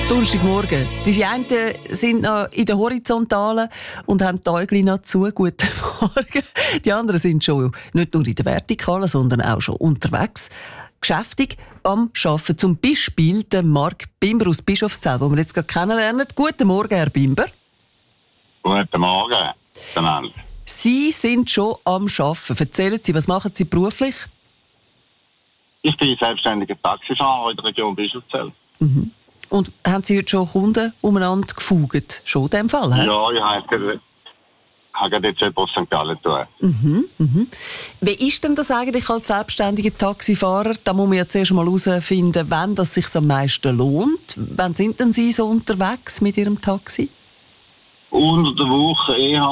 Donnerstagmorgen. Die einen sind noch in der Horizontalen und haben die Äuglein noch zu. Guten Morgen. Die anderen sind schon nicht nur in der Vertikalen, sondern auch schon unterwegs. Geschäftig am Arbeiten. Zum Beispiel der Marc Bimber aus Bischofszell, den wir jetzt gerade kennenlernen. Guten Morgen, Herr Bimber. Guten Morgen. Sie sind schon am Arbeiten. Erzählen Sie, was machen Sie beruflich? Ich bin selbstständiger Taxifahrer in der Region Bischofszell. Mhm. Und haben Sie heute schon Kunden umeinander gefugt? Schon in dem Fall, he? Ja, ich habe jetzt etwas aus St. Gallen zu tun. Wie ist denn das eigentlich als selbstständiger Taxifahrer? Da muss man ja zuerst mal herausfinden, wann das sich am meisten lohnt. Wann sind denn Sie so unterwegs mit Ihrem Taxi? Unter der Woche eher